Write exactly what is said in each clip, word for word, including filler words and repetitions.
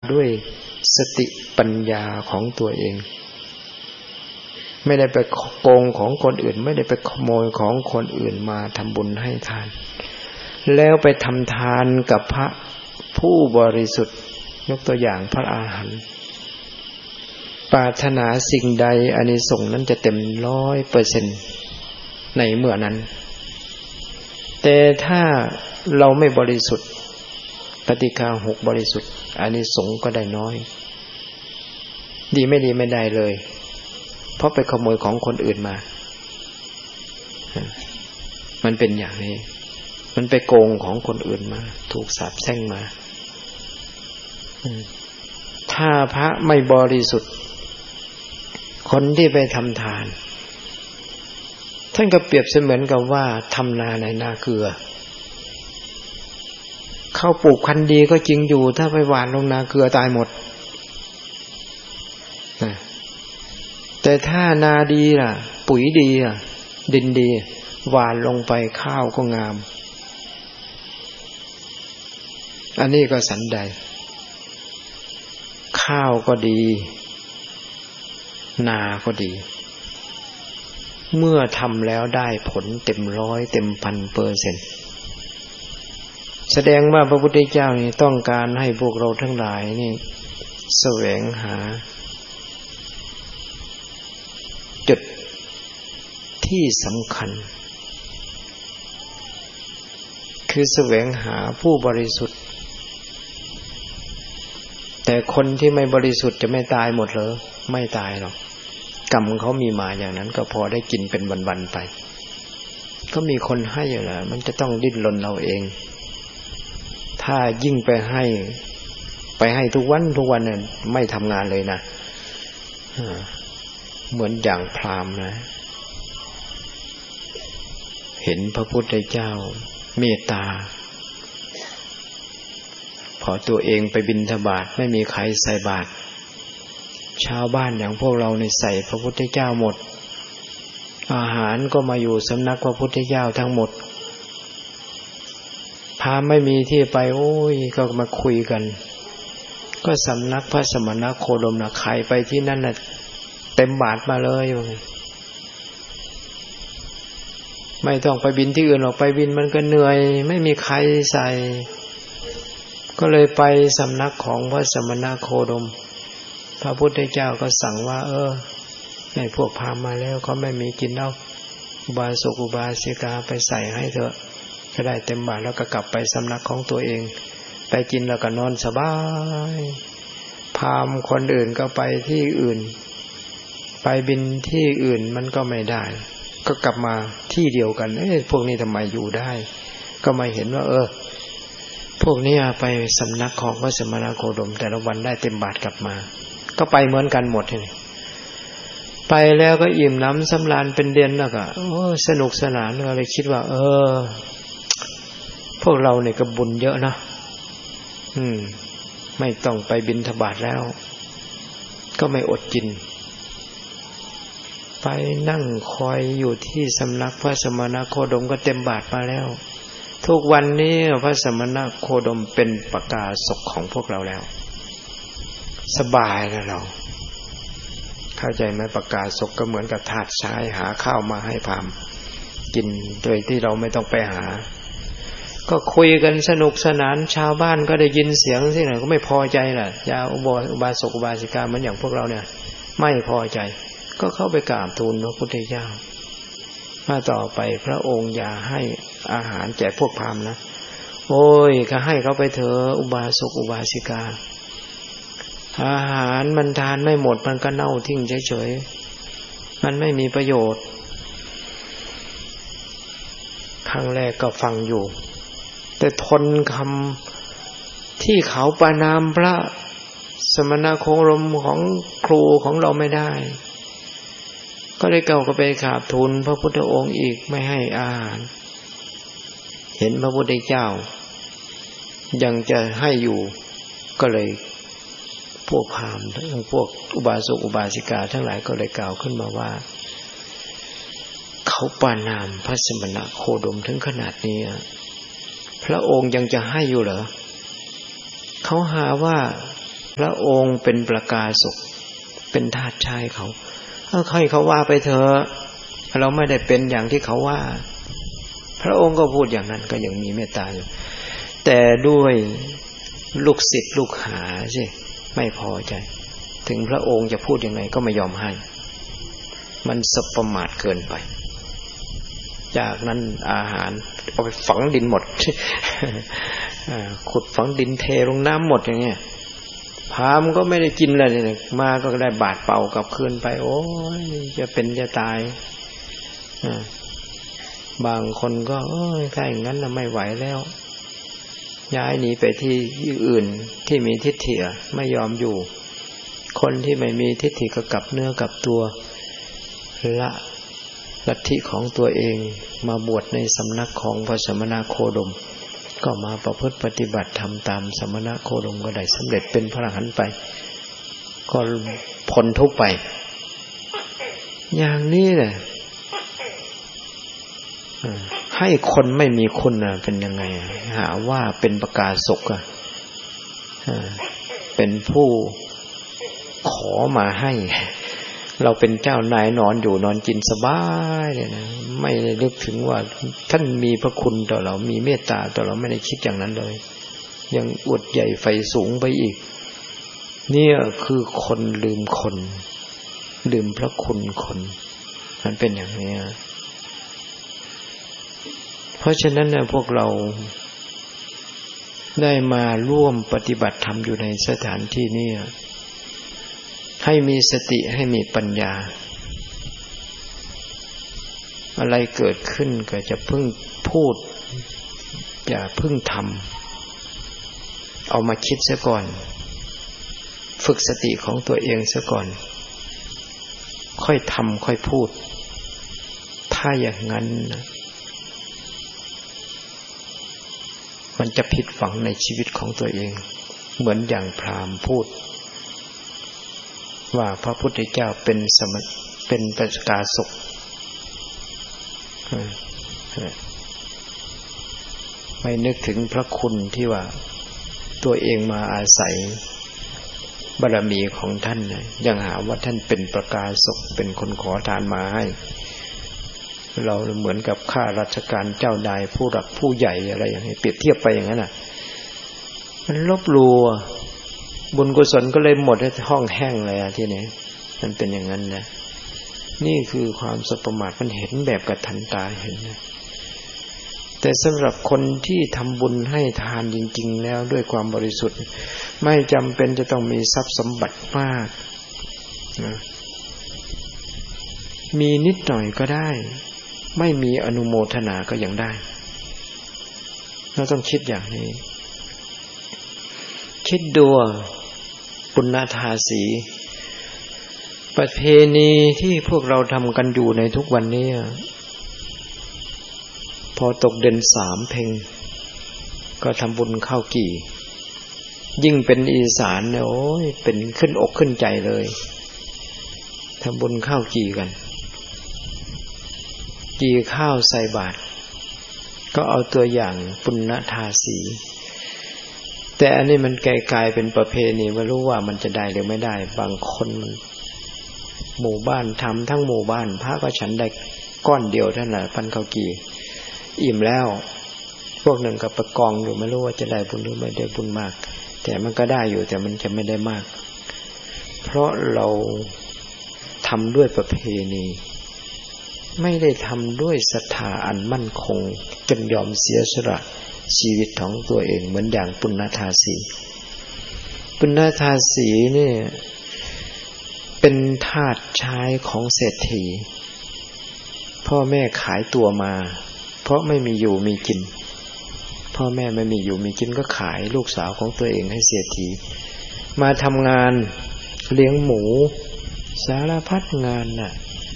ด้วยสติปัญญาของตัวเองไม่ได้ไปโกงของคนอื่นไม่ได้ไปขโมยของคนอื่นมาทำบุญให้ทานแล้วไปทำทานกับพระผู้บริสุทธิ์ยกตัวอย่างพระอาหารหันต์ปรารถนาสิ่งใดอานิสงส์นั้นจะเต็ม ร้อยเปอร์เซ็นต์ ในเมื่อนั้นแต่ถ้าเราไม่บริสุทธิ์ปฏิฆาหกบริสุทธิ์อานิสงส์ก็ได้น้อยดีไม่ดีไม่ได้เลยเพราะไปขโมยของคนอื่นมามันเป็นอย่างนี้มันไปโกงของคนอื่นมาถูกสาปแช่งมาถ้าพระไม่บริสุทธิ์คนที่ไปทำทานท่านก็เปรียบเสมือนกับว่าทำนาในนาเกลือข้าวปลูกพันธุ์ดีก็จริงอยู่ถ้าไปหว่านลงนาเกลือตายหมดแต่ถ้านาดีล่ะปุ๋ยดีล่ะดินดีหว่านลงไปข้าวก็งามอันนี้ก็ฉันใดข้าวก็ดีนาก็ดีเมื่อทำแล้วได้ผลเต็มร้อยเต็มพันเปอร์เซ็นต์แสดงว่าพระพุทธเจ้านี่ต้องการให้พวกเราทั้งหลายนี่แสวงหาจุดที่สำคัญคือแสวงหาผู้บริสุทธิ์แต่คนที่ไม่บริสุทธิ์จะไม่ตายหมดเหรอไม่ตายหรอกกรรมเขามีมาอย่างนั้นก็พอได้กินเป็นวันๆไปก็มีคนให้อยู่แล้วมันจะต้องดิ้นรนเราเองถ้ายิ่งไปให้ไปให้ทุกวันทุกวันเนี่ยไม่ทำงานเลยนะเหมือนอย่างพราหมณ์นะเห็นพระพุทธเจ้าเมตตาพอตัวเองไปบิณฑบาตไม่มีใครใส่บาตรชาวบ้านอย่างพวกเราในใส่พระพุทธเจ้าหมดอาหารก็มาอยู่สำนักพระพุทธเจ้าทั้งหมดพาไม่มีที่ไปโอ้ยก็มาคุยกันก็สำนักพระสมณโคดมนะใครไปที่นั่นน่ะเต็มบาตรมาเลยไม่ต้องไปบินที่อื่นหรอกไปบินมันก็เหนื่อยไม่มีใครใส่ก็เลยไปสำนักของพระสมณโคดมพระพุทธเจ้าก็สั่งว่าเออให้พวกพามาแล้วเขาไม่มีกินแล้วอุบาสกอุบาสิกาไปใส่ให้เถอะก็ได้เต็มบาตรแล้วก็กลับไปสำนักของตัวเองไปกินแล้วก็นอนสบายพามคนอื่นก็ไปที่อื่นไปบินที่อื่นมันก็ไม่ได้ก็กลับมาที่เดียวกันเอ้ยพวกนี้ทำไมอยู่ได้ก็มาเห็นว่าเออพวกนี้ไปสำนักของพระสมณโคดมแต่ละวันได้เต็มบาตรกลับมาก็ไปเหมือนกันหมดเลยไปแล้วก็อิ่มน้ำสำราญเป็นเดือนแล้วก็โอ้สนุกสนานเลยคิดว่าเออพวกเราเนี่ยก็บุญเยอะนะอืมไม่ต้องไปบิณฑบาตแล้วก็ไม่อดกินไปนั่งคอยอยู่ที่สำนักพระสมณโคดมก็เต็มบาตรมาแล้วทุกวันนี้พระสมณโคดมเป็นปกาศกของพวกเราแล้วสบายแล้วเราเข้าใจไหมปกาศกก็เหมือนกับทาสชายหาข้าวมาให้พราหมณ์กินโดยที่เราไม่ต้องไปหาก็คุยกันสนุกสนานชาวบ้านก็ได้ยินเสียงที่ไหนก็ไม่พอใจล่ะยาอุบาสกอุบาสิกาเหมือนอย่างพวกเราเนี่ยไม่พอใจก็เข้าไปกราบทูลพระพุทธเจ้ามาต่อไปพระองค์อย่าให้อาหารแก่พวกพราหมณ์นะโอ้ยก็ให้เขาไปเถอะอุบาสกอุบาสิกาอาหารมันทานไม่หมดมันก็เน่าทิ้งเฉยๆมันไม่มีประโยชน์ครั้งแรกก็ฟังอยู่แต่ทนคำที่เขาประณามพระสมณโคดมของครูของเราไม่ได้ก็เลยเก่าก็ไปกราบทูลพระพุทธองค์อีกไม่ให้อาหารเห็นพระพุทธเจ้ายังจะให้อยู่ก็เลยพวกพราหมณ์ทั้งพวกอุบาสกอุบาสิกาทั้งหลายก็เลยกล่าวขึ้นมาว่าเขาประณามพระสมณโคดมถึงขนาดนี้พระองค์ยังจะให้อยู่เหรอเขาหาว่าพระองค์เป็นประกาศกเป็นทาสชายเขาเอาใครเขาว่าไปเถอะเราไม่ได้เป็นอย่างที่เขาว่าพระองค์ก็พูดอย่างนั้นก็ยังมีเมตตาอยู่แต่ด้วยลูกศิษย์ลูกหาสิไม่พอใจถึงพระองค์จะพูดยังไงก็ไม่ยอมให้มันสบประมาทเกินไปจากนั้นอาหารเอาไปฝังดินหมด ขุดฝังดินเทลงน้ำหมดอย่างเงี้ยพามก็ไม่ได้กินเลยเนี่ยมาก็ได้บาดเป่ากลับคืนไปโอ้ยจะเป็นจะตายบางคนก็เอ้ยถ้าอย่างนั้นน่ะไม่ไหวแล้วย้ายหนีไปที่อื่นที่มีทิฏฐิไม่ยอมอยู่คนที่ไม่มีทิฏฐิก็กลับเนื้อกลับตัวละลัทธิของตัวเองมาบวชในสำนักของพระสมณโคดมก็มาประพฤติปฏิบัติธรรมตามสมณโคดมก็ได้สำเร็จเป็นพระอรหันต์ไปก็พ้นทุกข์ไปอย่างนี้แหละให้คนไม่มีคุณน่ะเป็นยังไงหาว่าเป็นประกาศกอ่ะเป็นผู้ขอมาให้เราเป็นเจ้านายนอนอยู่นอนกินสบายเนี่ยนะไม่ได้นึกถึงว่าท่านมีพระคุณต่อเรามีเมตตาต่อเราไม่ได้คิดอย่างนั้นเลยยังอวดใหญ่ไฟสูงไปอีกเนี่ยคือคนลืมคนลืมพระคุณคนมันเป็นอย่างนี้เพราะฉะนั้นเนี่ยพวกเราได้มาร่วมปฏิบัติธรรมอยู่ในสถานที่นี้ให้มีสติให้มีปัญญาอะไรเกิดขึ้นก็จะพึ่งพูดอย่าพึ่งทำเอามาคิดซะก่อนฝึกสติของตัวเองซะก่อนค่อยทำค่อยพูดถ้าอย่างนั้นนะมันจะผิดหวังในชีวิตของตัวเองเหมือนอย่างพราหมณ์พูดว่าพระพุทธเจ้าเป็นสมเป็นประกาศกไม่นึกถึงพระคุณที่ว่าตัวเองมาอาศัยบารมีของท่านยังหาว่าท่านเป็นประกาศกเป็นคนขอทานมาให้เราเหมือนกับข้าราชการเจ้านายผู้หลักผู้ใหญ่อะไรอย่างนี้เปรียบเทียบไปอย่างนั้นน่ะมันลบหลู่บุญกุศลก็เลยหมดให้ห้องแห้งเลยอ่ะที่นี้มันเป็นอย่างนั้นนะนี่คือความสบประมาทมันเห็นแบบกระทันตาเห็นนะแต่สำหรับคนที่ทำบุญให้ทานจริงๆแล้วด้วยความบริสุทธิ์ไม่จำเป็นจะต้องมีทรัพย์สมบัติมากนะมีนิดหน่อยก็ได้ไม่มีอนุโมทนาก็ยังได้เราต้องคิดอย่างนี้คิดดูปุณณทาสีประเพณีที่พวกเราทำกันอยู่ในทุกวันนี้พอตกเดือนสามเพ็งก็ทำบุญข้าวกี่ยิ่งเป็นอีสานเนี่ยโอ้ยเป็นขึ้นอกขึ้นใจเลยทำบุญข้าวกี่กันกี่ข้าวใส่บาตรก็เอาตัวอย่างปุณณทาสีแต่อันนี้มันกลายเป็นประเพณีไม่รู้ว่ามันจะได้หรือไม่ได้บางคนหมู่บ้านทำทั้งหมู่บ้านพระก็ฉันได้ก้อนเดียวเท่านั้นพันข้าวกี่อิ่มแล้วพวกหนึ่งก็ประกองอยู่ไม่รู้ว่าจะได้บุญหรือไม่ได้บุญมากแต่มันก็ได้อยู่แต่มันจะไม่ได้มากเพราะเราทำด้วยประเพณีไม่ได้ทำด้วยศรัทธาอันมั่นคงจนยอมเสียสละชีวิตของตัวเองเหมือนอย่างปุณณทาสีปุณณทาสีนี่เป็นทาสชายของเศรษฐีพ่อแม่ขายตัวมาเพราะไม่มีอยู่มีกินพ่อแม่ไม่มีอยู่มีกินก็ขายลูกสาวของตัวเองให้เศรษฐีมาทำงานเลี้ยงหมูสารพัดงานน่ะ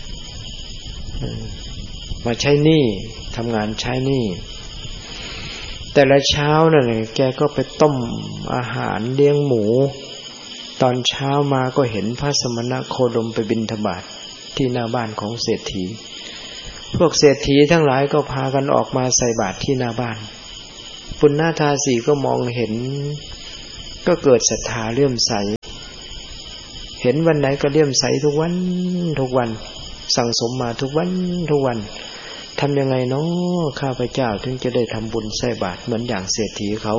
มาใช้หนี้ทำงานใช้หนี้แต่ละเช้าน่ะแกก็ไปต้มอาหารเลี้ยงหมูตอนเช้ามาก็เห็นพระสมณโคดมไปบิณฑบาตที่หน้าบ้านของเศรษฐีพวกเศรษฐีทั้งหลายก็พากันออกมาใส่บาตรที่หน้าบ้านปุณณทาสีก็มองเห็นก็เกิดศรัทธาเลื่อมใสเห็นวันไหนก็เลื่อมใสทุกวันทุกวันสั่งสมมาทุกวันทุกวันทำยังไงเนาะข้าพเจ้าถึงจะได้ทำบุญใส่บาตรเหมือนอย่างเศรษฐีเขา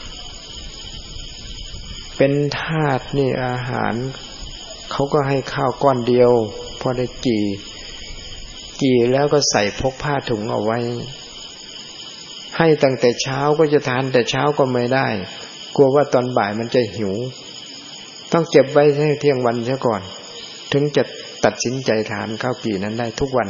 เป็นทาสนี่อาหารเขาก็ให้ข้าวก้อนเดียวพอได้กี่กี่แล้วก็ใส่พกผ้าถุงเอาไว้ให้ตั้งแต่เช้าก็จะทานแต่เช้าก็ไม่ได้กลัวว่าตอนบ่ายมันจะหิวต้องเก็บไว้ให้เที่ยงวันเสียก่อนถึงจะตัดสินใจทานข้าวกี่นั้นได้ทุกวัน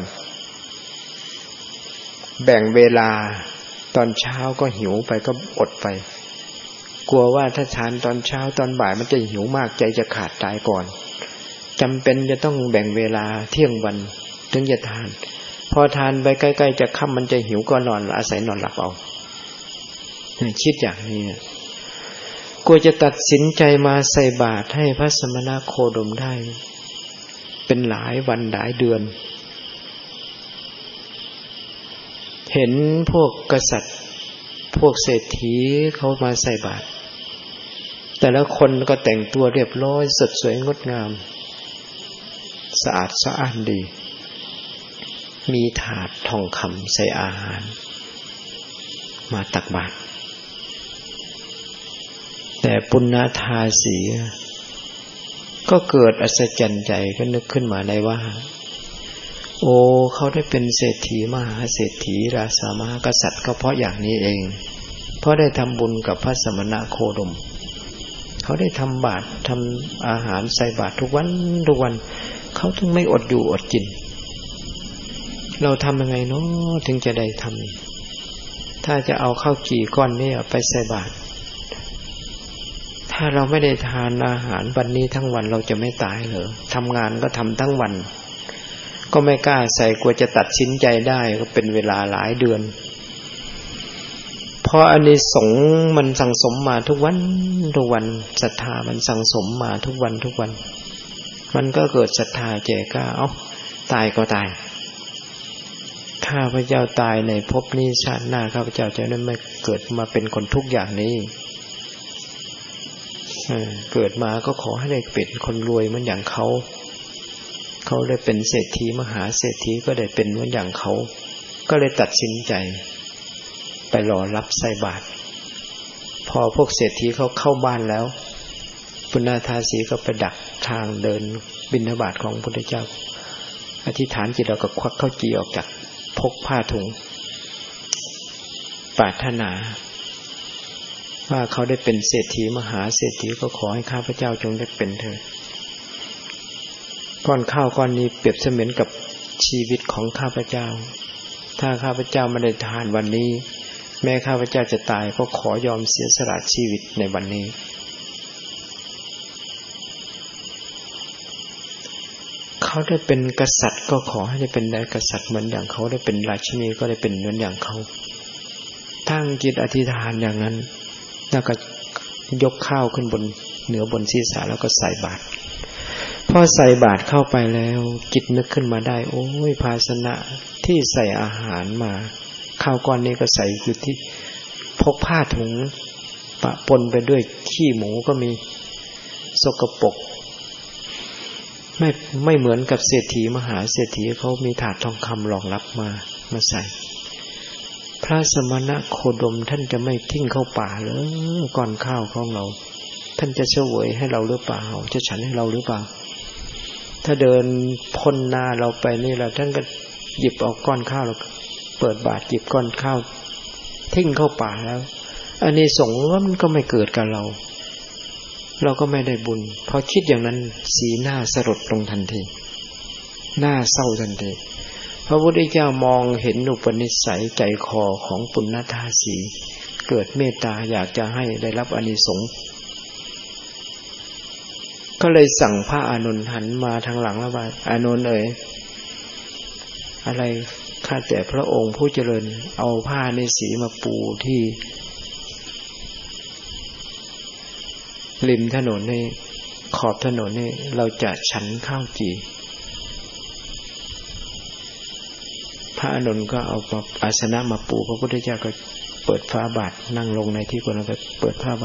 แบ่งเวลาตอนเช้าก็หิวไปก็อดไปกลัวว่าถ้าทานตอนเช้าตอนบ่ายมันจะหิวมากใจจะขาดตายก่อนจำเป็นจะต้องแบ่งเวลาเที่ยงวันถึงจะทานพอทานไปใกล้ๆจะค่ำมันจะหิวก็นอนอาศัยนอนหลับเอาคิดอย่างนี้กลัวจะตัดสินใจมาใส่บาตรให้พระสมณโคดมได้เป็นหลายวันหลายเดือนเห็นพวกกษัตริย์พวกเศรษฐีเขามาใส่บาตรแต่ละคนก็แต่งตัวเรียบร้อยสดสวยงดงามสะอาดสะอ้านดีมีถาดทองคำใส่อาหารมาตักบาตรแต่ปุณณธาสีก็เกิดอัศจรรย์ใจก็นึกขึ้นมาได้ว่าโอ้เขาได้เป็นเศรษฐีมหาเศรษฐีราชามหากษัตริย์ก็เพราะอย่างนี้เองเพราะได้ทำบุญกับพระสมณโคดมเขาได้ทำบาตรทำอาหารใส่บาตรทุกวันทุกวันเขาถึงไม่อดอยู่อดกินเราทำยังไงเนาะถึงจะได้ทำถ้าจะเอาข้าวกี่ก้อนนี้ไปใส่บาตรถ้าเราไม่ได้ทานอาหารวันนี้ทั้งวันเราจะไม่ตายเหรอทำงานก็ทำทั้งวันก็ไม่กล้าใส่กลัวจะตัดสินใจได้ก็เป็นเวลาหลายเดือนเพราะอานิสงส์มันสั่งสมมาทุกวันทุกวันศรัทธามันสั่งสมมาทุกวันทุกวันมันก็เกิดศรัทธาแก่กล้าเอ้าตายก็ตายข้าพเจ้าตายในภพนี้ชาติหน้าข้าพเจ้าจะได้ไม่เกิดมาเป็นคนทุกข์อย่างนี้เกิดมาก็ขอให้ได้เป็นคนรวยเหมือนอย่างเขาเขาได้เป็นเศรษฐีมหาเศรษฐีก็ได้เป็นเหมือนอย่างเขาก็เลยตัดสินใจไปรอรับใส่บาตรพอพวกเศรษฐีเขาเข้าบ้านแล้วปุณณธาสีก็ไปดักทางเดินบิณฑบาตของพระพุทธเจ้าอธิษฐานจิตแล้วก็ควักข้าวจีออกจากพกผ้าถุงปรารถนาว่าเขาได้เป็นเศรษฐีมหาเศรษฐีก็ขอให้ข้าพเจ้าจงได้เป็นเถิดก้อนข้าวก้อนนี้เปรียบเสมือนกับชีวิตของข้าพเจ้าถ้าข้าพเจ้าไม่ได้ทานวันนี้แม้ข้าพเจ้าจะตายก็ขอยอมเสียสละชีวิตในวันนี้เขาได้เป็นกษัตริย์ก็ขอให้ได้เป็นได้กษัตริย์เหมือนอย่างเขาได้เป็นราชินีก็ได้เป็นเหมือนอย่างเขาตั้งจิตอธิษฐานอย่างนั้นแล้วก็ยกข้าวขึ้นบนเหนือบนศีรษะแล้วก็ใส่บาตรพอใส่บาตรเข้าไปแล้วจิตนึกขึ้นมาได้โอ้ยภาชนะที่ใส่อาหารมาข้าวก้อนนี้ก็ใส่อยู่ที่พกผ้าถุงปะปนไปด้วยขี้หมูก็มีสกปรกไม่ไม่เหมือนกับเศรษฐีมหาเศรษฐีเขามีถาดทองคำรองรับมามาใส่พระสมณโคดมท่านจะไม่ทิ้งเข้าป่าหรือก่อนข้าวของเราท่านจะเฉวยให้เราหรือเปล่าจะฉันให้เราหรือเปล่าถ้าเดินพ้นหน้าเราไปนี่แล้วท่านก็หยิบเอาก้อนข้าวเราเปิดบาตรหยิบก้อนข้าวทิ้งเข้าป่าแล้วอันนี้สงฆ์ว่ามันก็ไม่เกิดกับเราเราก็ไม่ได้บุญพอคิดอย่างนั้นสีหน้าสลดลงทันทีหน้าเศร้าทันทีพระพุทธเจ้ามองเห็นอุปนิสัยใจคอของปุณณธาสีเกิดเมตตาอยากจะให้ได้รับอานิสงส์ก็เลยสั่งพระอานนท์หันมาทางหลังแล้วว่าอานนท์เอ๋ยอะไรข้าแต่พระองค์ผู้เจริญเอาผ้าในสีมาปูที่ริมถนนนี่ขอบถนนนี่เราจะฉันข้าวจี่พระอานนท์ก็เอาอาสนะมาปูพระพุทธเจ้าก็เปิดฟ้าบาทนั่งลงในที่ควรแล้วก็เปิดผ้าบาท